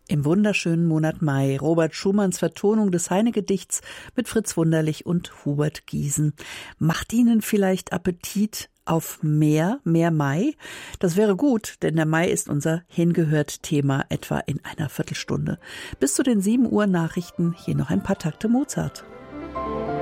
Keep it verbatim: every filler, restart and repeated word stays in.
Im wunderschönen Monat Mai, Robert Schumanns Vertonung des Heine-Gedichts mit Fritz Wunderlich und Hubert Giesen. Macht Ihnen vielleicht Appetit auf mehr, mehr Mai? Das wäre gut, denn der Mai ist unser Hingehört-Thema etwa in einer Viertelstunde. Bis zu den sieben Uhr Nachrichten hier noch ein paar Takte Mozart.